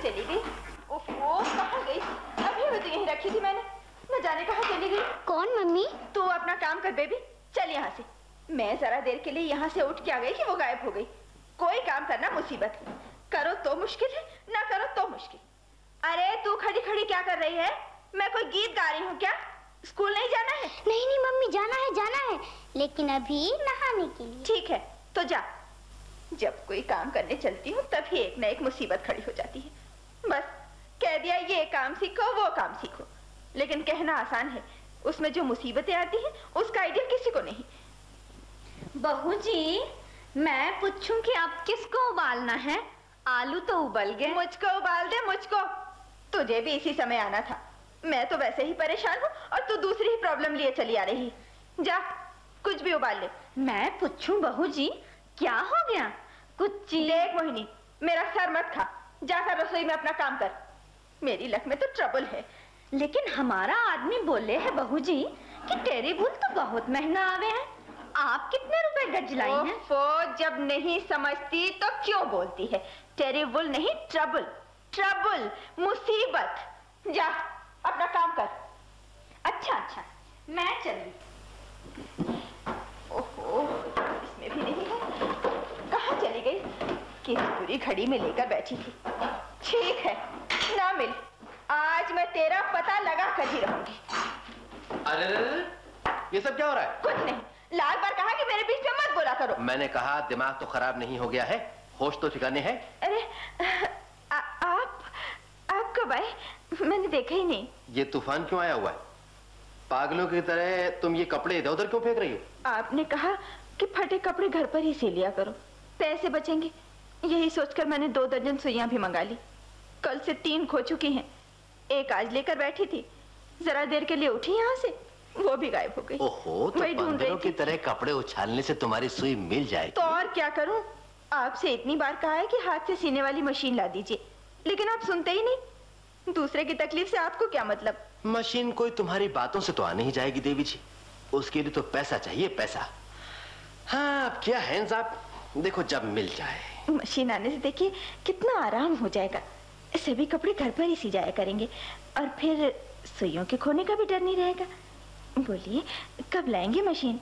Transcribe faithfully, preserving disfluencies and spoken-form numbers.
चली गई? ओफो, कहाँ गई? अभी तो यहीं रखी थी मैंने, न जाने कहाँ चली गई। कौन मम्मी? तू अपना काम कर बेबी, चल यहाँ से। मैं जरा देर के लिए यहाँ से उठ के आ गई कि वो गायब हो गई। कोई काम करना मुसीबत, करो तो मुश्किल है, ना करो तो मुश्किल। अरे तू खड़ी खड़ी क्या कर रही है? मैं कोई गीत गा रही हूँ क्या? स्कूल नहीं जाना है? नहीं नहीं मम्मी, जाना है जाना है, लेकिन अभी नहाने के लिए। ठीक है तो जा। जब कोई काम करने चलती हूँ तभी एक न एक मुसीबत खड़ी हो जाती है। बस कह दिया ये काम सीखो वो काम सीखो, लेकिन कहना आसान है, उसमें जो मुसीबतें आती हैं उसका आइडिया किसी को नहीं। बहू जी, मैं पूछूं कि आप किसको उबालना है? आलू तो उबल गए। मुझको उबाल दे, मुझको। तुझे भी इसी समय आना था, मैं तो वैसे ही परेशान हूँ और तू दूसरी ही प्रॉब्लम लिए चली आ रही। जा कुछ भी उबाल ले। मैं पूछूं बहू जी, क्या हो गया? कुछ चीज। देख मोहिनी, मेरा सर मत खा, जाकर रसोई में अपना काम कर। मेरी लक में तो ट्रबल है। लेकिन हमारा आदमी बोले है बहू जी कि टेरीबुल तो बहुत महंगा आवे है, आप कितने रुपए गज लाई हैं? ओफो, जब नहीं समझती तो क्यों बोलती है? टेरीबुल नहीं, ट्रबल। ट्रबल, मुसीबत। जा अपना काम कर। अच्छा अच्छा, मैं चली। ओहो, इसमें भी नहीं है। कहाँ चली गई? किस बुरी घड़ी में लेकर बैठी थी। ठीक है, ना मिल, आज मैं तेरा पता लगा कर ही रहूंगी। अरे ये सब क्या हो रहा है? कुछ नहीं, लाल बार कहा कि मेरे बीच में मत बोला करो। मैंने कहा दिमाग तो खराब नहीं हो गया है, होश तो ठिकाने है। अरे आ, आप आप कब आए? मैंने देखा ही नहीं। ये तूफान क्यों आया हुआ है? पागलों की तरह तुम ये कपड़े इधर उधर क्यों फेंक रही हो? आपने कहा कि फटे कपड़े घर पर ही सी लिया करो, पैसे बचेंगे। यही सोचकर मैंने दो दर्जन सुइयां भी मंगा ली। कल से तीन खो चुकी हैं, एक आज लेकर बैठी थी, जरा देर के लिए उठी यहाँ से, वो भी गायब हो गई। ओहो, तो बंदरों की तरह कपड़े उछालने से तुम्हारी सुई मिल जाएगी। तो और क्या करूं? आपसे इतनी बार कहा है कि हाथ से सीने वाली मशीन ला दीजिए, लेकिन आप सुनते ही नहीं। दूसरे की तकलीफ से आपको क्या मतलब? मशीन कोई तुम्हारी बातों से तो आ नहीं जाएगी देवी जी, उसके लिए तो पैसा चाहिए, पैसा। हाँ, अब क्या है साहब, देखो जब मिल जाए। मशीन आने से देखिए कितना आराम हो जाएगा। सभी कपड़े घर पर ही सी जाया करेंगे और फिर सुइयों के खोने का भी डर नहीं रहेगा। बोलिए कब लाएंगे मशीन?